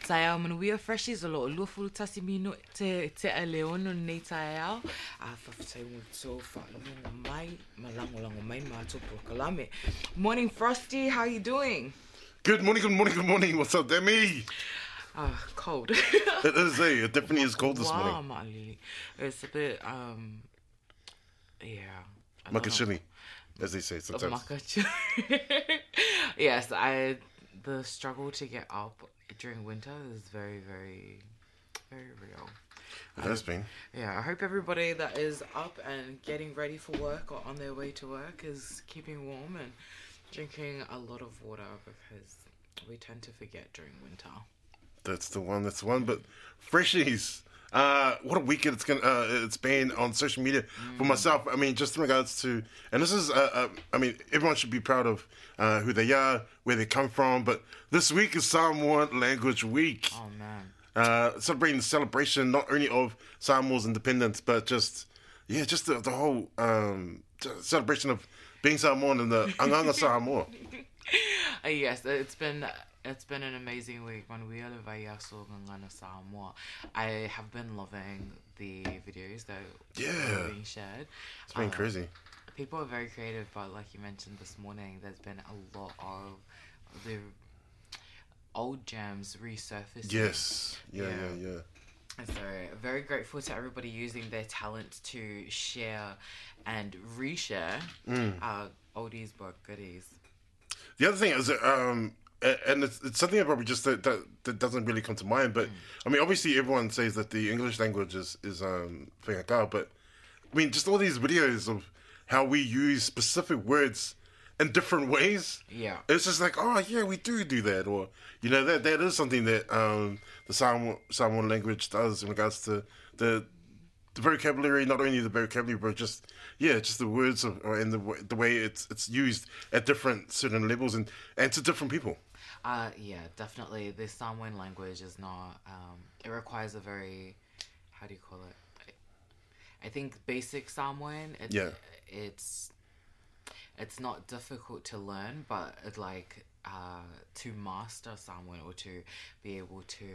Tae manuia freshies a lot of lawful tasimino te a leono nei tae au. A whawhatai mo tō whaalonga mai, malango mai mātopo kalame. Morning Frosty, how you doing? Good morning. What's up, Demi? Cold. It is, it definitely is cold this Wow, morning. Ma'alili. It's a bit, yeah. Makachili, as they say sometimes. Yes, the struggle to get up during winter is very, very, very real. It has been. Yeah, I hope everybody that is up and getting ready for work or on their way to work is keeping warm and drinking a lot of water because we tend to forget during winter. That's the one. But freshies, what a weekend it's been on social media for myself. I mean, just in regards to, and this is, I mean, everyone should be proud of who they are, where they come from. But this week is Samoan Language Week. Oh man. Celebrating the celebration not only of Samoa's independence, but just the whole celebration of being Samoan and the Anganga Samoa. Yes, it's been an amazing week. Manuia Vaiaso Ngana Samoa. I have been loving the videos that are being shared. It's been crazy. People are very creative, but like you mentioned this morning, there's been a lot of the old jams resurfacing. Yes. Yeah. And so very grateful to everybody using their talent to share and reshare oldies but goodies. The other thing is, and it's something that probably just that doesn't really come to mind, but I mean, obviously everyone says that the English language is whakaka, but I mean, just all these videos of how we use specific words in different ways. Yeah. It's just like, oh yeah, we do that, or you know, that is something that the Samoan language does in regards to the vocabulary, not only the vocabulary, but just the words and the way it's used at different certain levels and to different people. Yeah, definitely. The Samoan language is not. It requires a very, how do you call it? I think basic Samoan. It's not difficult to learn, but to master Samoan or to be able to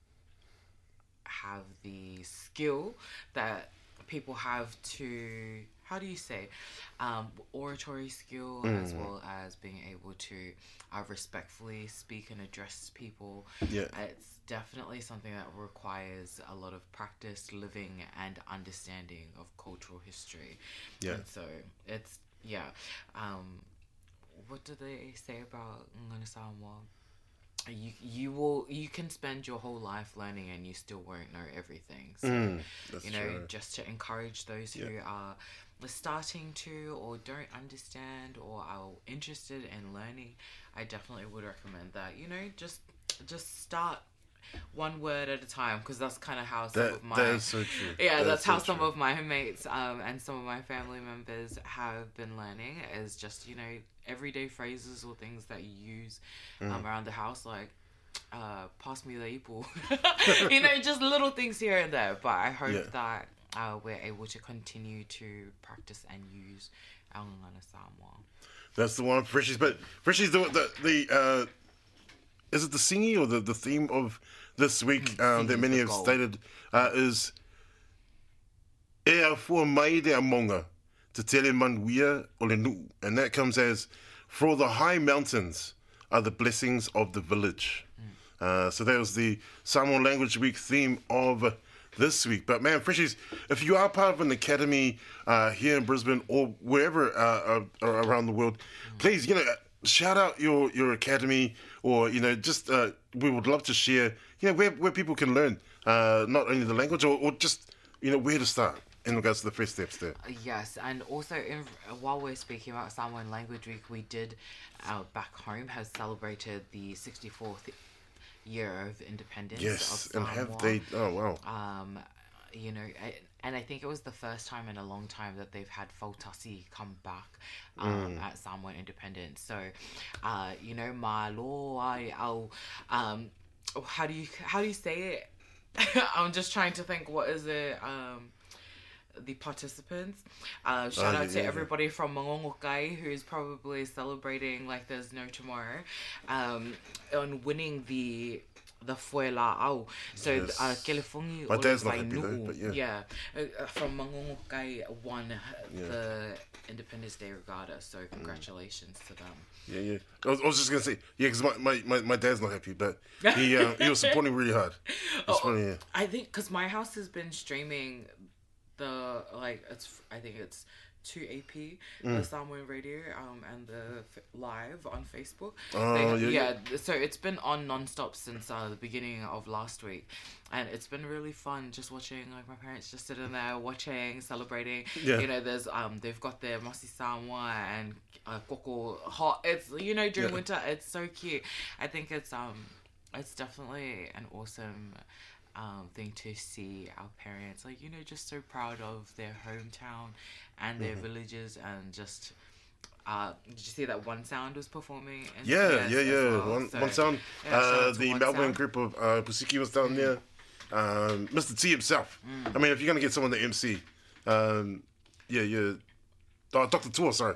have the skill that people have to, how do you say, oratory skill as well as being able to respectfully speak and address people. Yeah. It's definitely something that requires a lot of practice, living and understanding of cultural history. Yeah. And so it's, what do they say about Ngana Samoa? You can spend your whole life learning and you still won't know everything. So that's true. Just to encourage those who are starting to or don't understand or are interested in learning, I definitely would recommend that. Just start one word at a time, because that's kind of how some of my that is so true. That's how some of my mates and some of my family members have been learning, is just everyday phrases or things that you use around the house, like pass me the ipu. Just little things here and there. But I hope that we're able to continue to practice and use our Ngana Samoa. That's the one, Freshies. But Freshies, the is it the singy or the theme of this week that many have stated is E a fua mai de a monga te tele manuia o le nuu. And that comes as, for the high mountains are the blessings of the village. So that was the Samoan Language Week theme of this week. But man, Freshies, if you are part of an academy here in Brisbane or wherever around the world, please, shout out your academy, or just we would love to share where people can learn not only the language or just where to start in regards to the first steps there. Yes, and also while we're speaking about Samoan Language Week, we did back home has celebrated the 64th year of independence. Yes, of Samoa. and have they? Oh wow. And I think it was the first time in a long time that they've had Fautasi come back at Samoan independence. So, ma lo ai au, how do you say it? I'm just trying to think. What is it? The participants. Shout out to everybody from Mongongokai who's probably celebrating like there's no tomorrow, on winning the the Fuela Au. So Yes. Kelefongi My dad's always not like happy though, nu'u. but yeah. Yeah. From Mangongokai won the Independence Day Regatta, so congratulations to them. Yeah. I was just gonna say, yeah, because my dad's not happy, but he was supporting really hard. I think because my house has been streaming I think it's 2AP, the Samoan radio, and the live on Facebook. So it's been on non-stop since the beginning of last week, and it's been really fun just watching, like, my parents just sitting there watching, celebrating. Yeah. You know, there's they've got their Masi Samoa and koko hot. It's, you know, during winter, it's so cute. I think it's definitely an awesome thing to see our parents, like, you know, just so proud of their hometown and their villages, and just did you see that One Sound was performing in well? One Sound, the Melbourne group of Pusiki was down there, Mr. T himself. I mean, if you're gonna get someone to MC, Dr. Tour, sorry.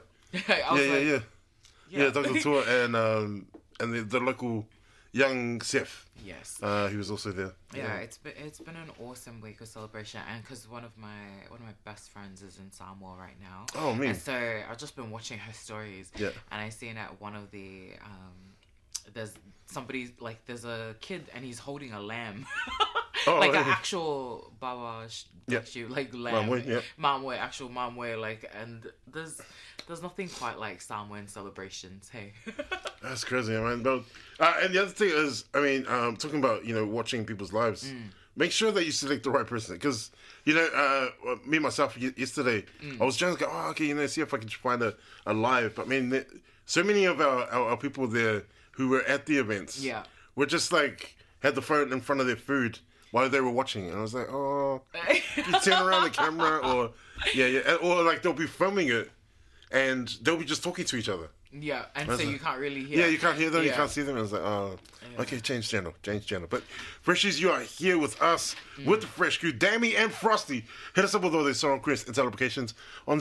Dr. Tour and the local young Seth. Yes. He was also there. Yeah, it's been an awesome week of celebration, and because one of my best friends is in Samoa right now. Oh, me. And so I've just been watching her stories. Yeah. And I seen at one of the there's a kid and he's holding a lamb. An actual Bawa like lamb. Mamwe, actual Mamwe, like, and there's nothing quite like Samoan celebrations, hey. That's crazy, man. But and the other thing is, I mean, talking about, you know, watching people's lives, make sure that you select the right person, because, you know, me myself yesterday, I was trying to go, you know, see if I can find a live, but I mean, so many of our people there who were at the events, were just like had the phone in front of their food while they were watching, and I was like, you turn around the camera, or or like they'll be filming it, and they'll be just talking to each other. Yeah, and so you can't really hear. Yeah, you can't hear them, you can't see them. And I was like, okay, change channel. But Freshies, you are here with us, with the Fresh Crew, Dammy and Frosty. Hit us up with all their song requests and applications on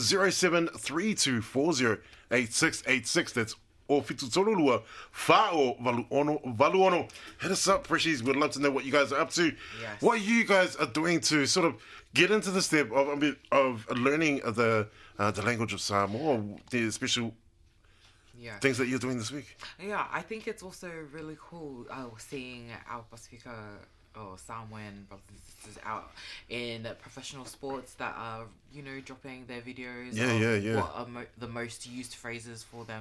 0732408686. That's o fitu tolulua fa'o valuono. Hit us up, Freshies. We'd love to know what you guys are up to. Yes. What you guys are doing to sort of get into the step of learning the language of Samoa, the special things that you're doing this week. Yeah, I think it's also really cool seeing our Pacifica or Samoan brothers and sisters out in professional sports that are, you know, dropping their videos. What are the most used phrases for them.